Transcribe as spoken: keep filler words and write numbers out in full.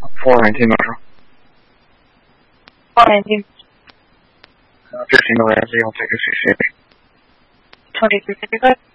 four nineteen Metro. four nineteen. Uh, fifteen to Ramsey, I'll take a C C A. twenty-three fifty-five.